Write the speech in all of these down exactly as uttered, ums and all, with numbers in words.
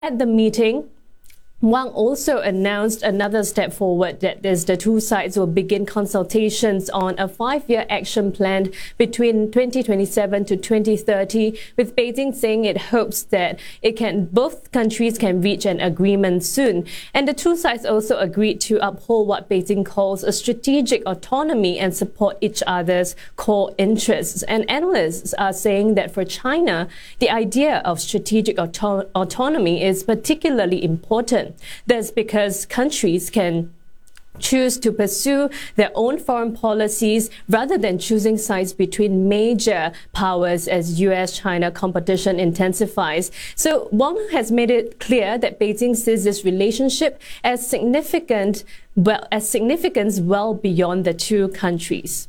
At the meeting, Wang also announced another step forward, that is, the two sides will begin consultations on a five-year action plan between twenty twenty-seven to twenty thirty, with Beijing saying it hopes that it can both countries can reach an agreement soon. And the two sides also agreed to uphold what Beijing calls a strategic autonomy and support each other's core interests. And analysts are saying that for China, the idea of strategic auto autonomy is particularly important. That's because countries can choose to pursue their own foreign policies rather than choosing sides between major powers as U S China competition intensifies. So Wang has made it clear that Beijing sees this relationship as significant, well, as significance well beyond the two countries.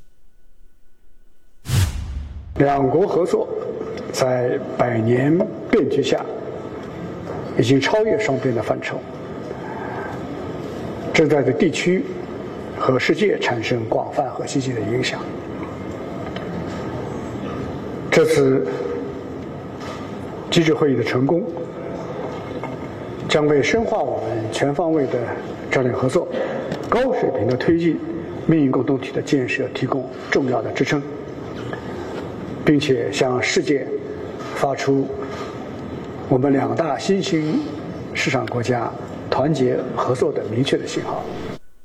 两国合作在百年变局下，已经超越双边的范畴。 正在对地区和世界产生广泛和积极的影响。这次机制会议的成功，将为深化我们全方位的战略合作、高水平的推进命运共同体的建设提供重要的支撑，并且向世界发出我们两大新兴市场国家 团结合作的明确的信号。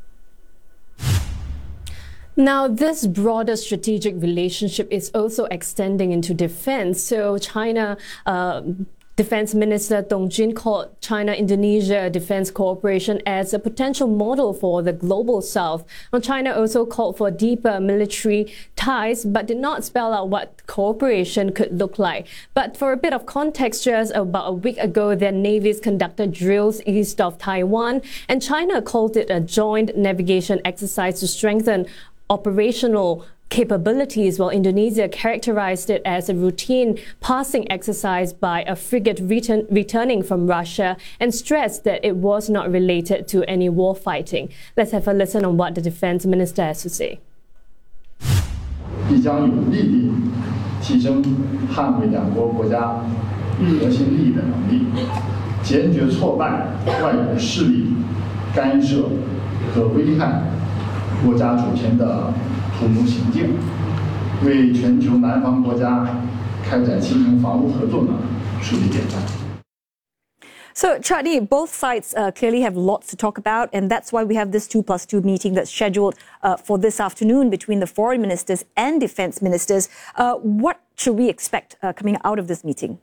Now, this broader strategic relationship is also extending into defense. So China uh, Defense Minister Dong Jun called China-Indonesia defense cooperation as a potential model for the global south. Now, China also called for deeper military ties, but did not spell out what cooperation could look like. But for a bit of context, just about a week ago, their navies conducted drills east of Taiwan, and China called it a joint navigation exercise to strengthen operational capabilities, while Indonesia characterized it as a routine passing exercise by a frigate return, returning from Russia, and stressed that it was not related to any war fighting. Let's have a listen on what the defense minister has to say. 必将有力地提升捍卫两国国家核心利益的能力，坚决挫败外国势力干涉和危害国家主权的 图谋行径，为全球南方国家开展新型防务合作呢树立典范。 So, Chadi, both sides uh, clearly have lots to talk about, and that's why we have this two plus two meeting that's scheduled uh, for this afternoon between the foreign ministers and defense ministers. Uh, what should we expect uh, coming out of this meeting?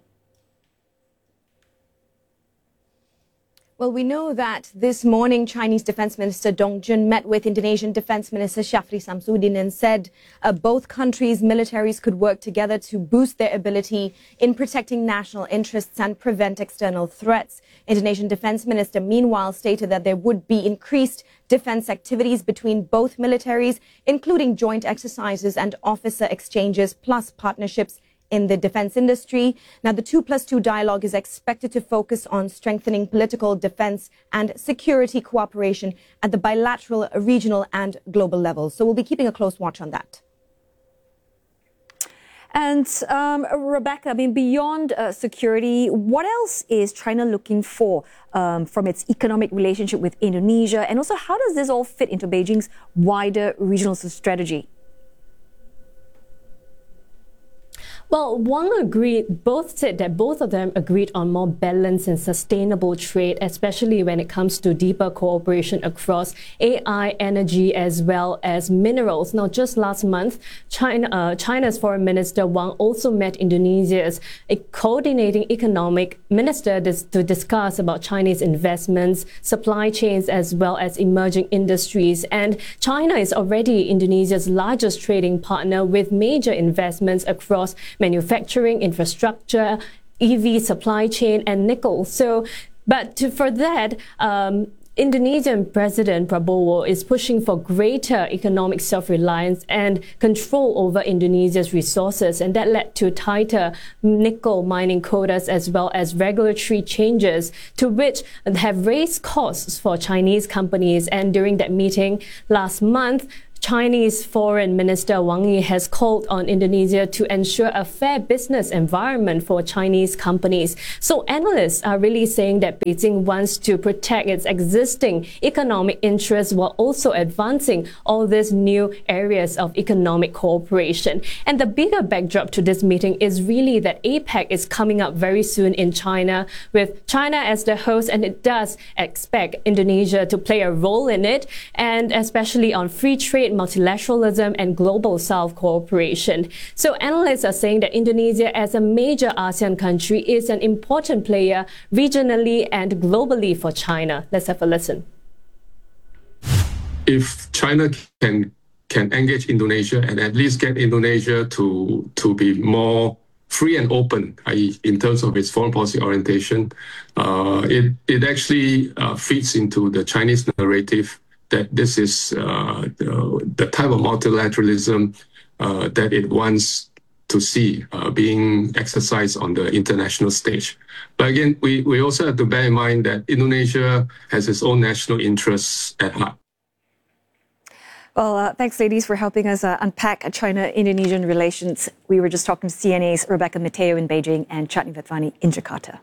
Well, we know that this morning Chinese Defense Minister Dong Jun met with Indonesian Defense Minister Syafri Samsudin and said uh, both countries' militaries could work together to boost their ability in protecting national interests and prevent external threats. Indonesian Defense Minister meanwhile stated that there would be increased defense activities between both militaries, including joint exercises and officer exchanges, plus partnerships in the defense industry. Now, the two plus two dialogue is expected to focus on strengthening political, defense and security cooperation at the bilateral, regional and global levels. So we'll be keeping a close watch on that. And um, Rebecca, I mean, beyond uh, security, what else is China looking for um, from its economic relationship with Indonesia? And also, how does this all fit into Beijing's wider regional strategy? Well, Wang agreed, both said that both of them agreed on more balanced and sustainable trade, especially when it comes to deeper cooperation across A I, energy, as well as minerals. Now, just last month, China, uh, China's Foreign Minister Wang also met Indonesia's a coordinating economic minister to discuss about Chinese investments, supply chains, as well as emerging industries. And China is already Indonesia's largest trading partner, with major investments across manufacturing, infrastructure, E V supply chain, and nickel. So, but to, for that, um, Indonesian President Prabowo is pushing for greater economic self-reliance and control over Indonesia's resources, and that led to tighter nickel mining quotas as well as regulatory changes, to which have raised costs for Chinese companies. And during that meeting last month, Chinese Foreign Minister Wang Yi has called on Indonesia to ensure a fair business environment for Chinese companies. So analysts are really saying that Beijing wants to protect its existing economic interests while also advancing all these new areas of economic cooperation. And the bigger backdrop to this meeting is really that APEC is coming up very soon in China, with China as the host, and it does expect Indonesia to play a role in it, and especially on free trade, multilateralism, and global South cooperation. So analysts are saying that Indonesia, as a major ASEAN country, is an important player regionally and globally for China. Let's have a listen. If China can can engage Indonesia and at least get Indonesia to to be more free and open, that is in terms of its foreign policy orientation, uh, it, it actually uh, feeds into the Chinese narrative that this is uh, the, the type of multilateralism uh, that it wants to see uh, being exercised on the international stage. But again, we, we also have to bear in mind that Indonesia has its own national interests at heart. Well, uh, thanks, ladies, for helping us uh, unpack China-Indonesian relations. We were just talking to C N A's Rebecca Mateo in Beijing and Chatni Vatvani in Jakarta.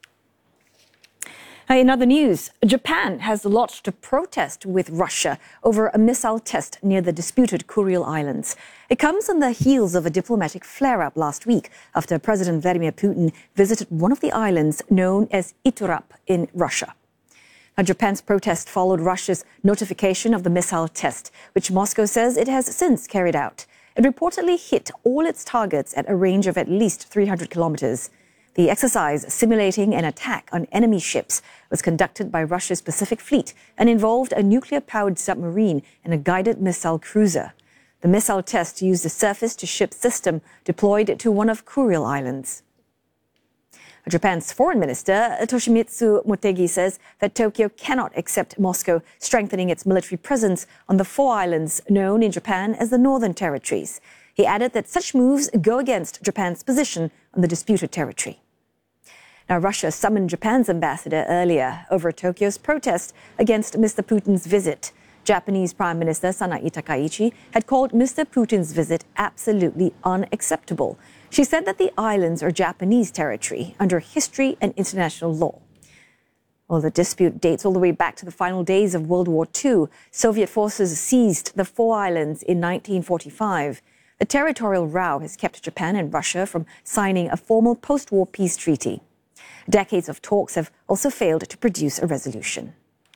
Now, in other news, Japan has lodged a protest with Russia over a missile test near the disputed Kuril Islands. It comes on the heels of a diplomatic flare-up last week after President Vladimir Putin visited one of the islands known as Iturap in Russia. Now, Japan's protest followed Russia's notification of the missile test, which Moscow says it has since carried out. It reportedly hit all its targets at a range of at least three hundred kilometers. The exercise, simulating an attack on enemy ships, was conducted by Russia's Pacific Fleet and involved a nuclear-powered submarine and a guided missile cruiser. The missile test used a surface-to-ship system deployed to one of Kuril Islands. Japan's foreign minister, Toshimitsu Motegi, says that Tokyo cannot accept Moscow strengthening its military presence on the four islands known in Japan as the Northern Territories. He added that such moves go against Japan's position on the disputed territory. Now, Russia summoned Japan's ambassador earlier over Tokyo's protest against Mister Putin's visit. Japanese Prime Minister Sanae Takaichi had called Mister Putin's visit absolutely unacceptable. She said that the islands are Japanese territory under history and international law. Well, the dispute dates all the way back to the final days of World War Two. Soviet forces seized the four islands in nineteen forty-five. The territorial row has kept Japan and Russia from signing a formal post-war peace treaty. Decades of talks have also failed to produce a resolution.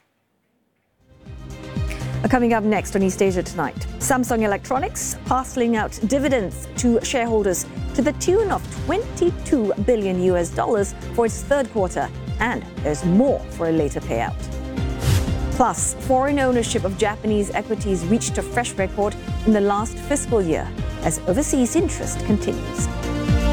Coming up next on East Asia Tonight, Samsung Electronics parceling out dividends to shareholders to the tune of twenty-two billion U S dollars for its third quarter, and there's more for a later payout. Plus, foreign ownership of Japanese equities reached a fresh record in the last fiscal year as overseas interest continues.